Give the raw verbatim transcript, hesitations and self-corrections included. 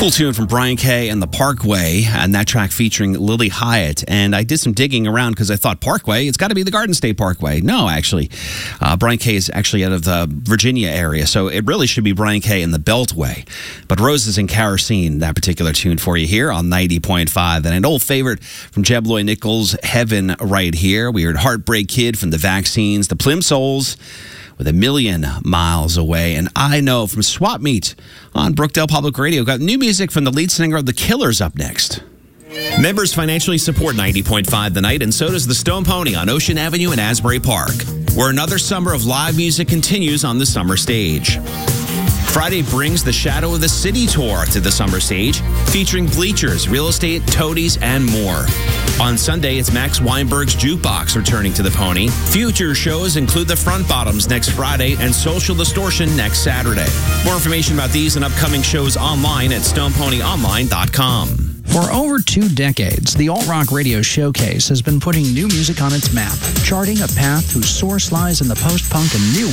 Cool tune from Brian Kay and the Parkway, and that track featuring Lily Hyatt. And I did some digging around because I thought Parkway, it's got to be the Garden State Parkway. No, actually, uh, Brian Kay is actually out of the Virginia area, so it really should be Brian Kay and the Beltway. But Roses and Kerosene, that particular tune for you here on ninety point five. And an old favorite from Jeb Lloyd Nichols, Heaven right here. We heard Heartbreak Kid from the Vaccines, the Plimsolls with A Million Miles Away. And I Know from Swap Meet on Brookdale Public Radio. Got new music from the lead singer of The Killers up next. Members financially support ninety point five The Night, and so does the Stone Pony on Ocean Avenue in Asbury Park, where another summer of live music continues on the summer stage. Friday brings the Shadow of the City tour to the summer stage, featuring bleachers, real estate, toadies, and more. On Sunday, it's Max Weinberg's Jukebox returning to the Pony. Future shows include the Front Bottoms next Friday and Social Distortion next Saturday. More information about these and upcoming shows online at stone pony online dot com. For over two decades, the Alt Rock Radio Showcase has been putting new music on its map, charting a path whose source lies in the post-punk and new